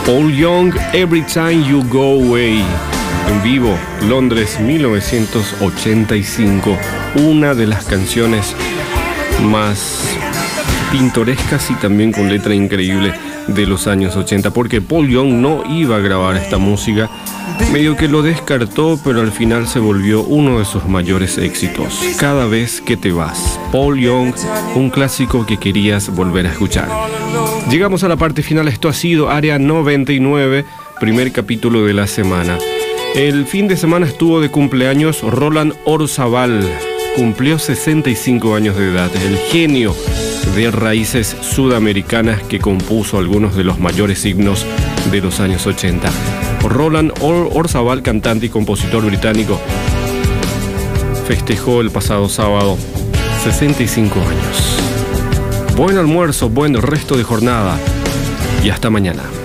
Paul Young, Every Time You Go Away. En vivo, Londres 1985. Una de las canciones más pintorescas y también con letra increíble de los años 80, porque Paul Young no iba a grabar esta música, medio que lo descartó, pero al final se volvió uno de sus mayores éxitos. Cada vez que te vas, Paul Young, un clásico que querías volver a escuchar. Llegamos a la parte final. Esto ha sido Área 99, primer capítulo de la semana. El fin de semana estuvo de cumpleaños Roland Orzabal. Cumplió 65 años de edad. El genio de raíces sudamericanas que compuso algunos de los mayores himnos de los años 80. Roland Orzabal, cantante y compositor británico, festejó el pasado sábado 65 años. Buen almuerzo, buen resto de jornada y hasta mañana.